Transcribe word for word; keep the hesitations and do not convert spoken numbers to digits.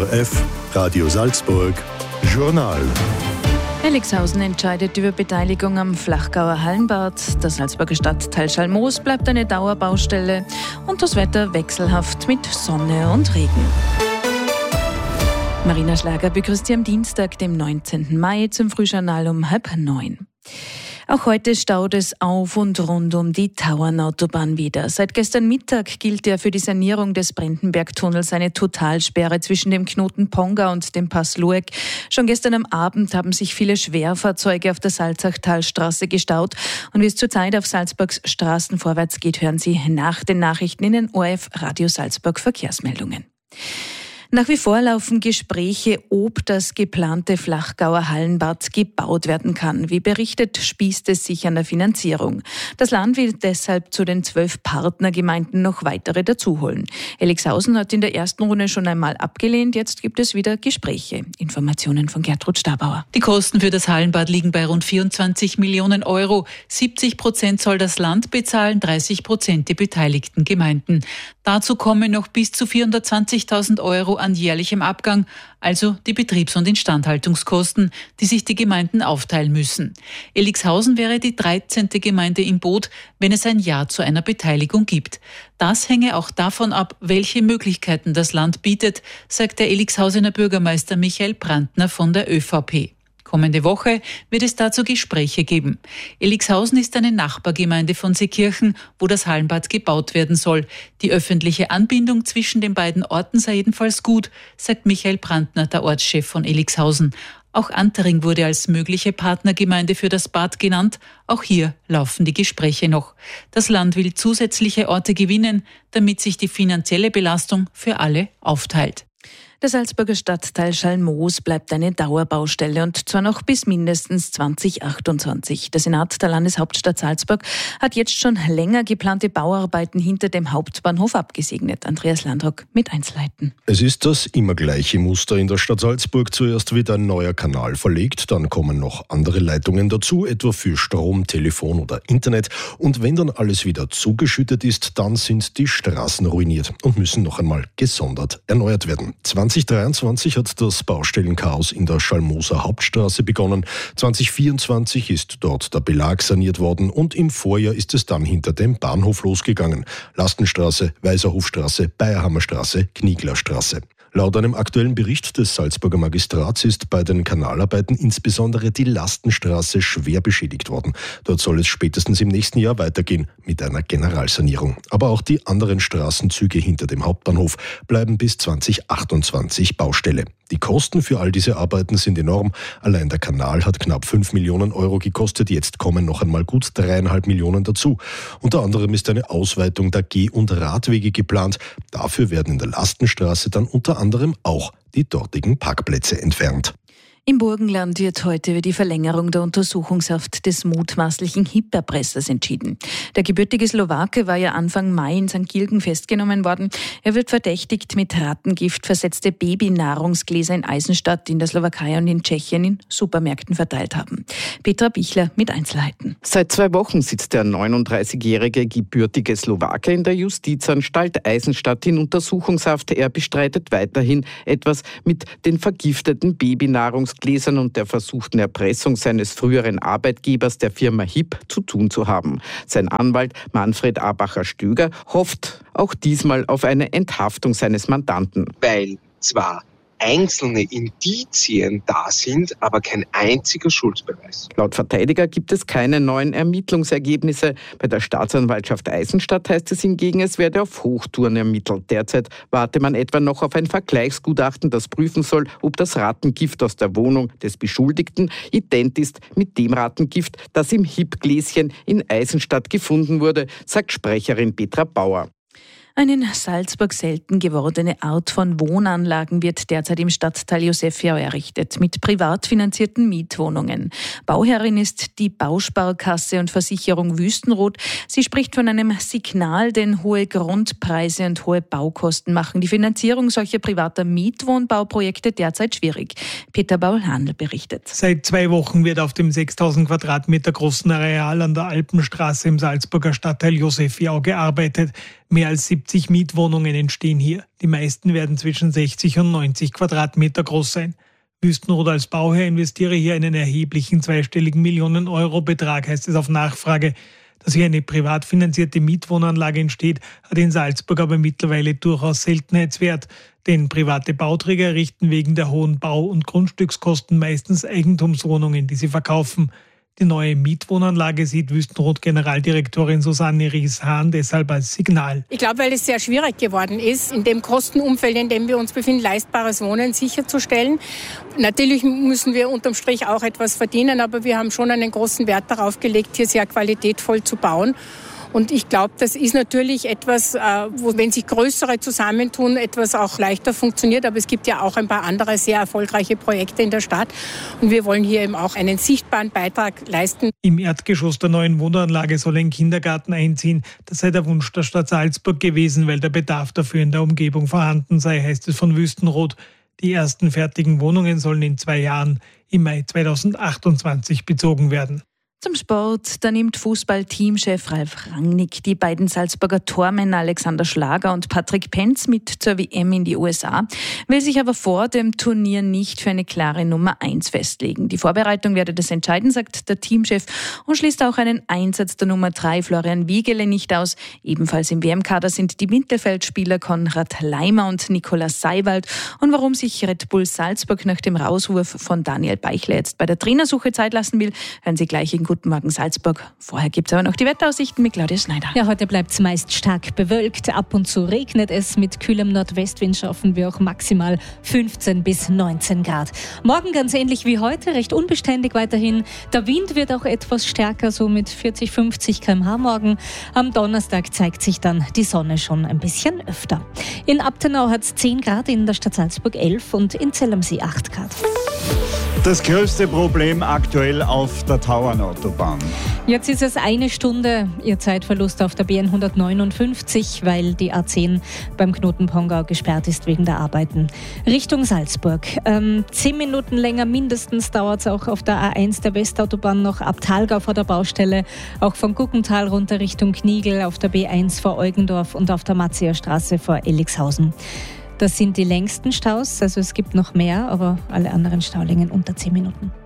R F, Radio Salzburg, Journal. Elixhausen entscheidet über Beteiligung am Flachgauer Hallenbad. Der Salzburger Stadtteil Schalmoos bleibt eine Dauerbaustelle und das Wetter wechselhaft mit Sonne und Regen. Marina Schlager begrüßt Sie am Dienstag, dem neunzehnten Mai, zum Frühjournal um halb neun. Auch heute staut es auf und rund um die Tauernautobahn wieder. Seit gestern Mittag gilt ja für die Sanierung des Brendenbergtunnels eine Totalsperre zwischen dem Knoten Ponga und dem Pass Lueck. Schon gestern am Abend haben sich viele Schwerfahrzeuge auf der Salzachtalstraße gestaut. Und wie es zurzeit auf Salzburgs Straßen vorwärts geht, hören Sie nach den Nachrichten in den O R F Radio Salzburg Verkehrsmeldungen. Nach wie vor laufen Gespräche, ob das geplante Flachgauer Hallenbad gebaut werden kann. Wie berichtet, spießt es sich an der Finanzierung. Das Land will deshalb zu den zwölf Partnergemeinden noch weitere dazuholen. Elixhausen hat in der ersten Runde schon einmal abgelehnt. Jetzt gibt es wieder Gespräche. Informationen von Gertrud Stabauer. Die Kosten für das Hallenbad liegen bei rund vierundzwanzig Millionen Euro. siebzig Prozent soll das Land bezahlen, dreißig Prozent die beteiligten Gemeinden. Dazu kommen noch bis zu vierhundertzwanzigtausend Euro an jährlichem Abgang, also die Betriebs- und Instandhaltungskosten, die sich die Gemeinden aufteilen müssen. Elixhausen wäre die dreizehnte Gemeinde im Boot, wenn es ein Ja zu einer Beteiligung gibt. Das hänge auch davon ab, welche Möglichkeiten das Land bietet, sagt der Elixhausener Bürgermeister Michael Brandner von der ÖVP. Kommende Woche wird es dazu Gespräche geben. Elixhausen ist eine Nachbargemeinde von Seekirchen, wo das Hallenbad gebaut werden soll. Die öffentliche Anbindung zwischen den beiden Orten sei jedenfalls gut, sagt Michael Brandner, der Ortschef von Elixhausen. Auch Antering wurde als mögliche Partnergemeinde für das Bad genannt. Auch hier laufen die Gespräche noch. Das Land will zusätzliche Orte gewinnen, damit sich die finanzielle Belastung für alle aufteilt. Der Salzburger Stadtteil Schalmoos bleibt eine Dauerbaustelle und zwar noch bis mindestens zwanzig achtundzwanzig. Der Senat der Landeshauptstadt Salzburg hat jetzt schon länger geplante Bauarbeiten hinter dem Hauptbahnhof abgesegnet. Andreas Landrock mit Einzelheiten. Es ist das immer gleiche Muster in der Stadt Salzburg. Zuerst wird ein neuer Kanal verlegt, dann kommen noch andere Leitungen dazu, etwa für Strom, Telefon oder Internet. Und wenn dann alles wieder zugeschüttet ist, dann sind die Straßen ruiniert und müssen noch einmal gesondert erneuert werden. zwanzig dreiundzwanzig hat das Baustellenchaos in der Schalmooser Hauptstraße begonnen. zwanzig vierundzwanzig ist dort der Belag saniert worden und im Vorjahr ist es dann hinter dem Bahnhof losgegangen. Lastenstraße, Weiserhofstraße, Bayerhammerstraße, Knieglerstraße. Laut einem aktuellen Bericht des Salzburger Magistrats ist bei den Kanalarbeiten insbesondere die Lastenstraße schwer beschädigt worden. Dort soll es spätestens im nächsten Jahr weitergehen mit einer Generalsanierung. Aber auch die anderen Straßenzüge hinter dem Hauptbahnhof bleiben bis zwanzig achtundzwanzig Baustelle. Die Kosten für all diese Arbeiten sind enorm. Allein der Kanal hat knapp fünf Millionen Euro gekostet. Jetzt kommen noch einmal gut dreieinhalb Millionen dazu. Unter anderem ist eine Ausweitung der Geh- und Radwege geplant. Dafür werden in der Lastenstraße dann unter anderem auch die dortigen Parkplätze entfernt. Im Burgenland wird heute über die Verlängerung der Untersuchungshaft des mutmaßlichen H I P-Erpressers entschieden. Der gebürtige Slowake war ja Anfang Mai in Sankt Gilgen festgenommen worden. Er wird verdächtigt, mit Rattengift versetzte Babynahrungsgläser in Eisenstadt, in der Slowakei und in Tschechien in Supermärkten verteilt haben. Petra Bichler mit Einzelheiten. Seit zwei Wochen sitzt der neununddreißigjährige gebürtige Slowake in der Justizanstalt Eisenstadt in Untersuchungshaft. Er bestreitet weiterhin, etwas mit den vergifteten Babynahrungsgläsern Gläsern und der versuchten Erpressung seines früheren Arbeitgebers, der Firma H I P, zu tun zu haben. Sein Anwalt Manfred Abacher-Stöger hofft auch diesmal auf eine Enthaftung seines Mandanten. Weil zwar einzelne Indizien da sind, aber kein einziger Schuldbeweis. Laut Verteidiger gibt es keine neuen Ermittlungsergebnisse. Bei der Staatsanwaltschaft Eisenstadt heißt es hingegen, es werde auf Hochtouren ermittelt. Derzeit warte man etwa noch auf ein Vergleichsgutachten, das prüfen soll, ob das Rattengift aus der Wohnung des Beschuldigten ident ist mit dem Rattengift, das im H I P-Gläschen in Eisenstadt gefunden wurde, sagt Sprecherin Petra Bauer. Eine in Salzburg selten gewordene Art von Wohnanlagen wird derzeit im Stadtteil Josefia errichtet, mit privat finanzierten Mietwohnungen. Bauherrin ist die Bausparkasse und Versicherung Wüstenrot. Sie spricht von einem Signal, denn hohe Grundpreise und hohe Baukosten machen die Finanzierung solcher privater Mietwohnbauprojekte derzeit schwierig. Peter Baul-Handel berichtet. Seit zwei Wochen wird auf dem sechstausend Quadratmeter großen Areal an der Alpenstraße im Salzburger Stadtteil Josefia gearbeitet. Mehr als siebzig Mietwohnungen entstehen hier. Die meisten werden zwischen sechzig und neunzig Quadratmeter groß sein. Wüstenrot als Bauherr investiere hier einen erheblichen zweistelligen Millionen-Euro-Betrag, heißt es auf Nachfrage. Dass hier eine privat finanzierte Mietwohnanlage entsteht, hat in Salzburg aber mittlerweile durchaus Seltenheitswert. Denn private Bauträger errichten wegen der hohen Bau- und Grundstückskosten meistens Eigentumswohnungen, die sie verkaufen. Die neue Mietwohnanlage sieht Wüstenrot-Generaldirektorin Susanne Ries-Hahn deshalb als Signal. Ich glaube, weil es sehr schwierig geworden ist, in dem Kostenumfeld, in dem wir uns befinden, leistbares Wohnen sicherzustellen. Natürlich müssen wir unterm Strich auch etwas verdienen, aber wir haben schon einen großen Wert darauf gelegt, hier sehr qualitätvoll zu bauen. Und ich glaube, das ist natürlich etwas, wo, wenn sich Größere zusammentun, etwas auch leichter funktioniert. Aber es gibt ja auch ein paar andere sehr erfolgreiche Projekte in der Stadt. Und wir wollen hier eben auch einen sichtbaren Beitrag leisten. Im Erdgeschoss der neuen Wohnanlage soll ein Kindergarten einziehen. Das sei der Wunsch der Stadt Salzburg gewesen, weil der Bedarf dafür in der Umgebung vorhanden sei, heißt es von Wüstenrot. Die ersten fertigen Wohnungen sollen in zwei Jahren, im Mai zweitausendachtundzwanzig, bezogen werden. Zum Sport, da nimmt Fußball-Teamchef Ralf Rangnick die beiden Salzburger Tormänner Alexander Schlager und Patrick Penz mit zur W M in die U S A, will sich aber vor dem Turnier nicht für eine klare Nummer eins festlegen. Die Vorbereitung werde das entscheiden, sagt der Teamchef und schließt auch einen Einsatz der Nummer drei Florian Wiegele nicht aus. Ebenfalls im W M-Kader sind die Mittelfeldspieler Konrad Leimer und Nikolaus Seiwald. Und warum sich Red Bull Salzburg nach dem Rauswurf von Daniel Beichler jetzt bei der Trainersuche Zeit lassen will, hören Sie gleich in Guten Morgen Salzburg. Vorher gibt es aber noch die Wetteraussichten mit Claudia Schneider. Ja, heute bleibt es meist stark bewölkt. Ab und zu regnet es. Mit kühlem Nordwestwind schaffen wir auch maximal fünfzehn bis neunzehn Grad. Morgen ganz ähnlich wie heute, recht unbeständig weiterhin. Der Wind wird auch etwas stärker, so mit vierzig, fünfzig Kilometer pro Stunde morgen. Am Donnerstag zeigt sich dann die Sonne schon ein bisschen öfter. In Abtenau hat es zehn Grad, in der Stadt Salzburg elf und in Zell am See acht Grad. Das größte Problem aktuell auf der Tauernautobahn. Jetzt ist es eine Stunde, Ihr Zeitverlust auf der B N hundertneunundfünfzig, weil die A zehn beim Knoten Pongau gesperrt ist wegen der Arbeiten. Richtung Salzburg. Ähm, zehn Minuten länger mindestens dauert es auch auf der A eins der Westautobahn noch ab Thalgau vor der Baustelle. Auch von Guggental runter Richtung Kniegel, auf der B eins vor Eugendorf und auf der Matzieher Straße vor Elligshausen. Das sind die längsten Staus, also es gibt noch mehr, aber alle anderen Staulängen unter zehn Minuten.